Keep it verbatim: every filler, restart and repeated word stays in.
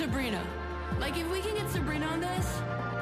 Sabrina. Like, if we can get Sabrina on this,